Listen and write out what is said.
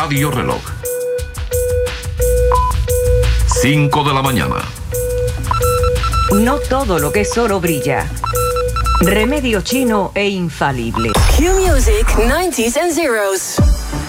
Radio Reloj. 5 de la mañana. No todo lo que es oro brilla. Remedio chino e infalible. Q Music 90s and Zeros.